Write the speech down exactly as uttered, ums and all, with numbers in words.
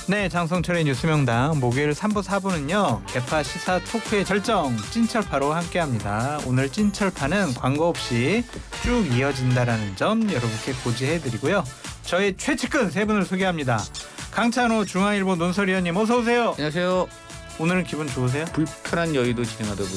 네, 장성철의 뉴스명당 목요일 삼 부 사 부는요. 개파 시사 토크의 절정 찐철파로 함께합니다. 오늘 찐철파는 광고 없이 쭉 이어진다라는 점 여러분께 고지해드리고요. 저희 최측근 세 분을 소개합니다. 강찬호 중앙일보 논설위원님 어서 오세요. 안녕하세요. 오늘은 기분 좋으세요? 불편한 여의도 진행하다 보니